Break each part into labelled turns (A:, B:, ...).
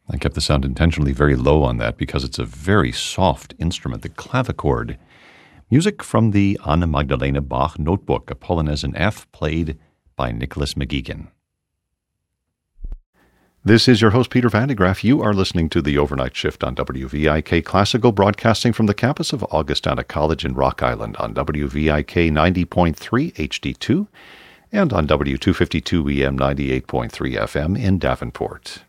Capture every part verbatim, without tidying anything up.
A: I kept the sound intentionally very low on that because it's a very soft instrument, the clavichord. Music from the Anna Magdalena Bach Notebook, a Polonaise in F, played by Nicholas McGeegan. This is your host, Peter Van de Graaff. You are listening to The Overnight Shift on W V I K Classical, broadcasting from the campus of Augustana College in Rock Island on W V I K ninety point three H D two and on W two fifty-two E M ninety-eight point three F M in Davenport.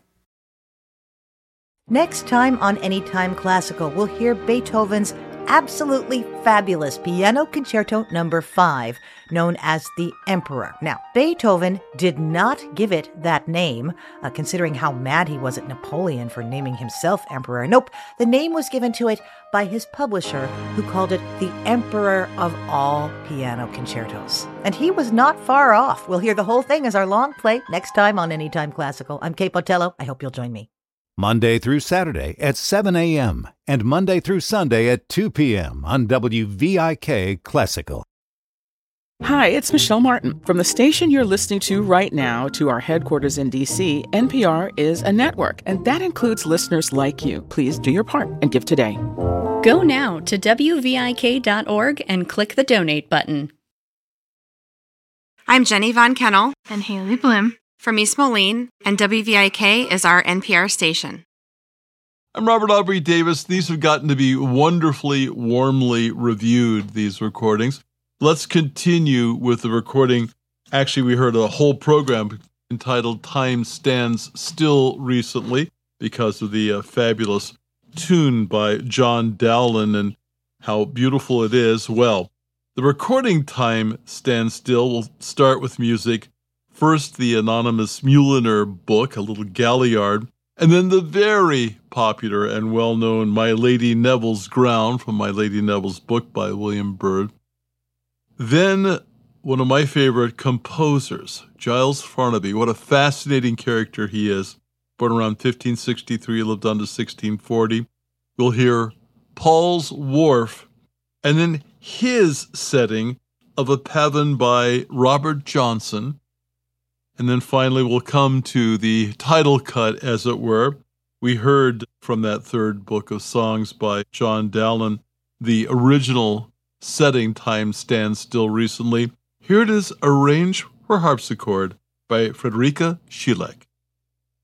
B: Next time on Anytime Classical, we'll hear Beethoven's absolutely fabulous Piano Concerto number five, known as the Emperor. Now, Beethoven did not give it that name, uh, considering how mad he was at Napoleon for naming himself Emperor. Nope, the name was given to it by his publisher, who called it the Emperor of all Piano Concertos. And he was not far off. We'll hear the whole thing as our long play next time on Anytime Classical. I'm Kate Botello. I hope you'll join me.
C: Monday through Saturday at seven a.m. and Monday through Sunday at two p.m. on W V I K Classical.
D: Hi, it's Michelle Martin. From the station you're listening to right now to our headquarters in D C, N P R is a network, and that includes listeners like you. Please do your part and give today.
E: Go now to W V I K dot org and click the donate button.
F: I'm Jenny Von Kennel.
G: And Haley Bloom.
F: From East Moline, and W V I K is our N P R station.
H: I'm Robert Aubrey Davis. These have gotten to be wonderfully, warmly reviewed, these recordings. Let's continue with the recording. Actually, we heard a whole program entitled Time Stands Still recently because of the uh, fabulous tune by John Dowland and how beautiful it is. Well, the recording Time Stands Still will start with music. First, the anonymous Muehliner book, a little Galliard, and then the very popular and well-known My Lady Neville's Ground from My Lady Neville's book by William Byrd. Then, one of my favorite composers, Giles Farnaby. What a fascinating character he is. Born around fifteen sixty-three, lived on to sixteen forty. We'll hear Paul's Wharf, and then his setting of a pavane by Robert Johnson. And then finally, we'll come to the title cut, as it were. We heard from that third book of songs by John Dowland, the original setting, Time Stands Still recently. Here it is, arranged for harpsichord by Friederike Schieleck.